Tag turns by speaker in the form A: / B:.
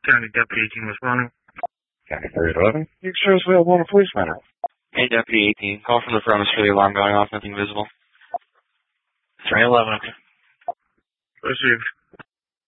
A: County Deputy 18 was running.
B: County 3011. You can show us available on a police matter.
C: Hey, Deputy 18. Call from the premise for the alarm going off. Nothing visible.
D: 311.
A: Received.